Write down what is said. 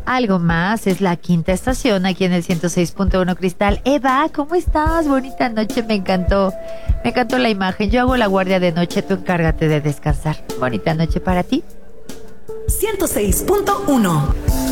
Algo más, es la quinta estación aquí en el 106.1 Cristal. Eva, ¿cómo estás? Bonita noche, me encantó la imagen. Yo hago la guardia de noche, tú encárgate de descansar. Bonita noche para ti. 106.1